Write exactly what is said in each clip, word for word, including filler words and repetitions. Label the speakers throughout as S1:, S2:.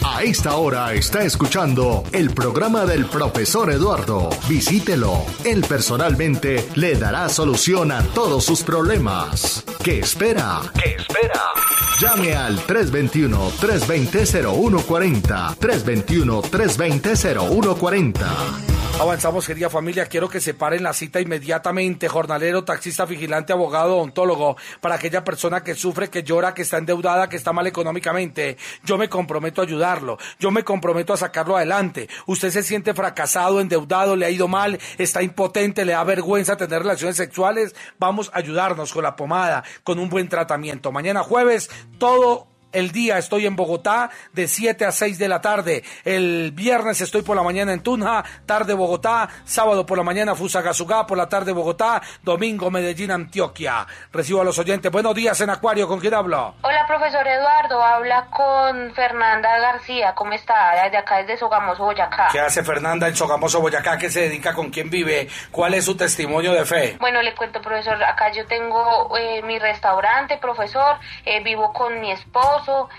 S1: A esta hora está escuchando el programa del profesor Eduardo. Visítelo. Él personalmente le dará solución a todos sus problemas. ¿Qué espera? ¿Qué espera? Llame al tres dos uno, tres dos cero, cero uno cuatro cero, tres dos uno, tres dos cero, cero uno cuatro cero.
S2: Avanzamos, querida familia, quiero que separen la cita inmediatamente, jornalero, taxista, vigilante, abogado, odontólogo, para aquella persona que sufre, que llora, que está endeudada, que está mal económicamente. Yo me comprometo a ayudarlo, yo me comprometo a sacarlo adelante. Usted se siente fracasado, endeudado, le ha ido mal, está impotente, le da vergüenza tener relaciones sexuales. Vamos a ayudarnos con la pomada, con un buen tratamiento. Mañana jueves, todo el día estoy en Bogotá de siete a seis de la tarde. El viernes estoy por la mañana en Tunja, tarde Bogotá, sábado por la mañana Fusagasugá, por la tarde Bogotá, domingo Medellín, Antioquia. Recibo a los oyentes. Buenos días en Acuario, ¿con quién hablo?
S3: Hola, profesor Eduardo, habla con Fernanda García. ¿Cómo está? Desde acá, desde Sogamoso, Boyacá.
S2: ¿Qué hace Fernanda en Sogamoso, Boyacá? ¿Qué se dedica? ¿Con quién vive? ¿Cuál es su testimonio de fe?
S3: Bueno, le cuento, profesor, acá yo tengo eh, mi restaurante, profesor, eh, vivo con mi esposo.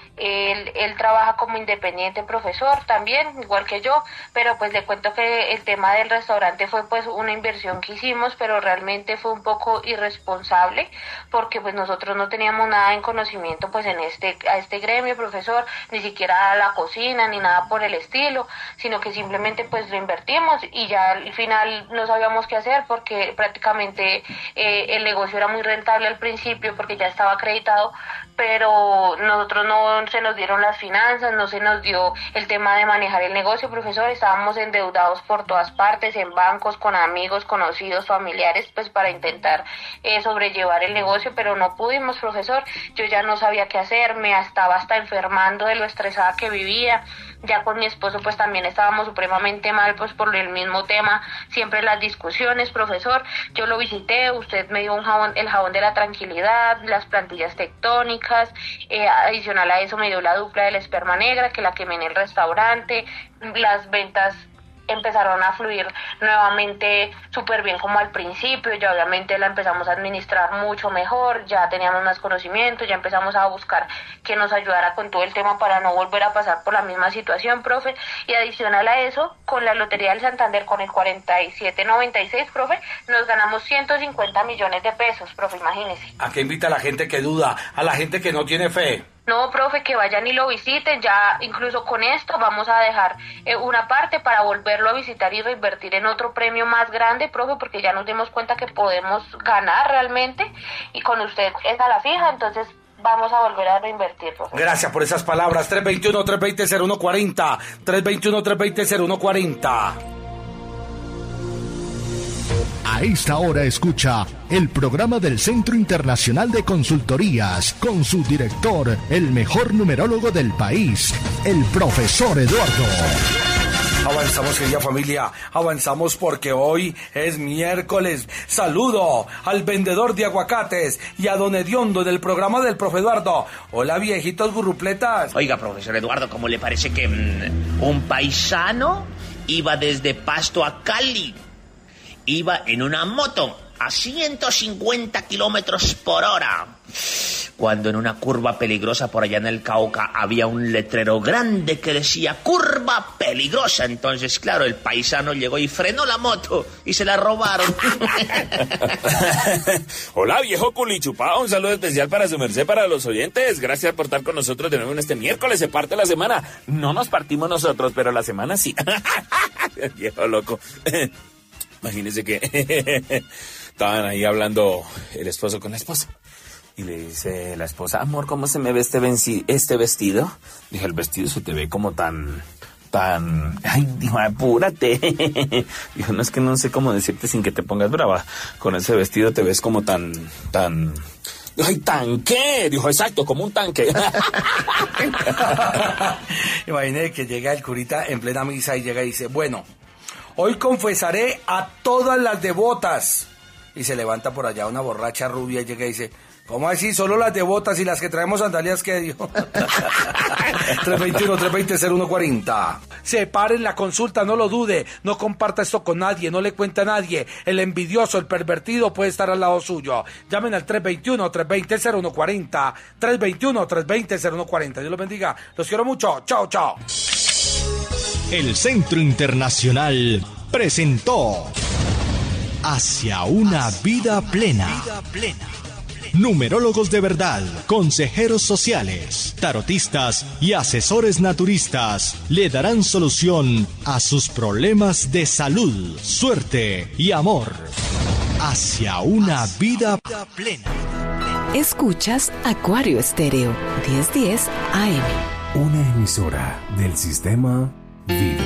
S3: Él, él trabaja como independiente, profesor, también, igual que yo, pero pues le cuento que el tema del restaurante fue pues una inversión que hicimos, pero realmente fue un poco irresponsable, porque pues nosotros no teníamos nada en conocimiento pues en este, a este gremio, profesor, ni siquiera a la cocina, ni nada por el estilo, sino que simplemente pues lo invertimos y ya al final no sabíamos qué hacer, porque prácticamente eh, el negocio era muy rentable al principio, porque ya estaba acreditado, pero nosotros no se nos dieron las finanzas, no se nos dio el tema de manejar el negocio, profesor. Estábamos endeudados por todas partes, en bancos, con amigos, conocidos, familiares, pues para intentar eh, sobrellevar el negocio, pero no pudimos, profesor. Yo ya no sabía qué hacer, me estaba hasta enfermando de lo estresada que vivía. Ya con mi esposo pues también estábamos supremamente mal pues por el mismo tema, siempre las discusiones, profesor. Yo lo visité, usted me dio un jabón, el jabón de la tranquilidad, las plantillas tectónicas, eh, adicional a eso me dio la dupla de la esperma negra que la quemé en el restaurante. Las ventas empezaron a fluir nuevamente súper bien como al principio, ya obviamente la empezamos a administrar mucho mejor, ya teníamos más conocimiento, ya empezamos a buscar que nos ayudara con todo el tema para no volver a pasar por la misma situación, profe, y adicional a eso, con la Lotería del Santander, con el cuarenta y siete noventa y seis, profe, nos ganamos ciento cincuenta millones de pesos, profe, imagínese.
S2: ¿A qué invita a la gente que duda, a la gente que no tiene fe?
S3: No, profe, que vayan y lo visiten, ya incluso con esto vamos a dejar eh, una parte para volverlo a visitar y reinvertir en otro premio más grande, profe, porque ya nos dimos cuenta que podemos ganar realmente y con usted es a la fija, entonces vamos a volver a reinvertir, profe.
S2: Gracias por esas palabras. tres dos uno, tres dos cero, cero uno cuatro cero, tres dos uno, tres dos cero, cero uno cuatro cero.
S1: A esta hora escucha el programa del Centro Internacional de Consultorías con su director, el mejor numerólogo del país, el profesor Eduardo.
S2: Avanzamos, querida familia, avanzamos porque hoy es miércoles. Saludo al vendedor de aguacates y a don Hediondo del programa del profe Eduardo. Hola, viejitos gurrupletas.
S4: Oiga, profesor Eduardo, ¿cómo le parece que mmm, un paisano iba desde Pasto a Cali? Iba en una moto a ciento cincuenta kilómetros por hora, cuando en una curva peligrosa por allá en el Cauca había un letrero grande que decía curva peligrosa. Entonces, claro, el paisano llegó y frenó la moto y se la robaron.
S5: Hola, viejo culichupado, un saludo especial para su merced, para los oyentes. Gracias por estar con nosotros de nuevo en este miércoles. Se parte la semana. No nos partimos nosotros, pero la semana sí. Viejo loco. Imagínese que estaban ahí hablando el esposo con la esposa. Y le dice la esposa, amor, ¿cómo se me ve este, venci- este vestido? Dije, el vestido se te ve como tan... tan... Ay, dijo, apúrate. Dijo, no, es que no sé cómo decirte sin que te pongas brava. Con ese vestido te ves como tan... tan... ¡Ay, tanque! Dijo, exacto, como un tanque.
S2: Imagínate que llega el curita en plena misa y llega y dice, bueno, hoy confesaré a todas las devotas. Y se levanta por allá una borracha rubia y llega y dice, ¿cómo así? Solo las devotas y las que traemos sandalias, ¿qué dijo? tres dos uno, tres dos cero, cero uno cuatro cero. Separen la consulta, no lo dude. No comparta esto con nadie, no le cuente a nadie. El envidioso, el pervertido puede estar al lado suyo. Llamen al tres veintiuno, tres veinte, cero uno cuarenta. tres veintiuno, tres veinte, cero uno cuarenta. Dios los bendiga. Los quiero mucho. Chao, chao.
S1: El Centro Internacional presentó Hacia una vida plena. Numerólogos de verdad, consejeros sociales, tarotistas y asesores naturistas le darán solución a sus problemas de salud, suerte y amor. Hacia una vida plena.
S6: Escuchas Acuario Estéreo, diez diez A M.
S7: Una emisora del sistema Vibra.